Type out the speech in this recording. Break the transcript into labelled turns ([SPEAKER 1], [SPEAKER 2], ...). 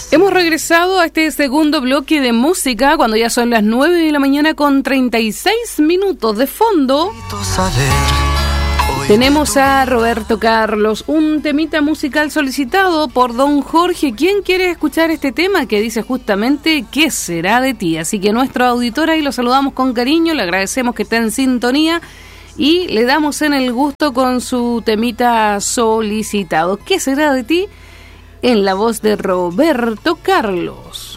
[SPEAKER 1] Hemos regresado a este segundo bloque de música cuando ya son las 9 de la mañana con 36 minutos. De fondo tenemos a Roberto Carlos, un temita musical solicitado por don Jorge, quien quiere escuchar este tema que dice justamente ¿qué será de ti? Así que nuestro auditor ahí lo saludamos con cariño, le agradecemos que esté en sintonía y le damos en el gusto con su temita solicitado. ¿Qué será de ti? En la voz de Roberto Carlos.